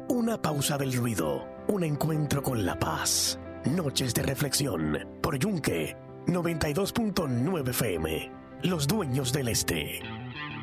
Una pausa del ruido, un encuentro con la paz. Noches de reflexión por Yunque 92.9 FM. Los dueños del este.